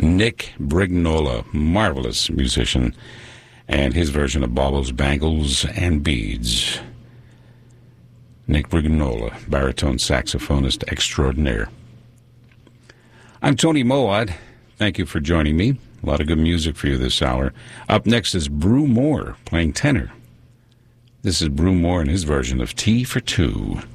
Nick Brignola, marvelous musician, and his version of Baubles, Bangles, and Beads. Nick Brignola, baritone saxophonist extraordinaire. I'm Tony Mowat. Thank you for joining me. A lot of good music for you this hour. Up next is Brew Moore playing tenor. This is Brew Moore and his version of Tea for Two.